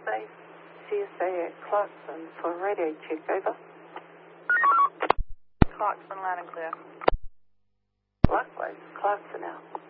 Base, CSA at Clarkson for radio check, over. Clarkson, loud and clear. Likewise, Clarkson out.